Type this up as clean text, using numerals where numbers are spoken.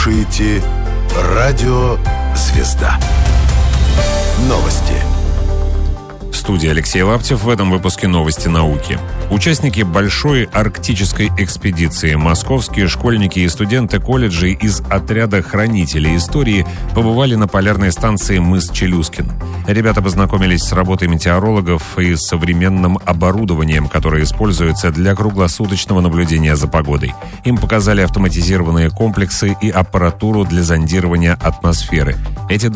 слушаете «Радио Звезда». Новости. В студии Алексей Лаптев. В этом выпуске новости науки. Участники большой арктической экспедиции, московские школьники и студенты колледжей из отряда хранителей истории побывали на полярной станции мыс Челюскин. Ребята познакомились с работой метеорологов и современным оборудованием, которое используется для круглосуточного наблюдения за погодой. Им показали автоматизированные комплексы и аппаратуру для зондирования атмосферы. Эти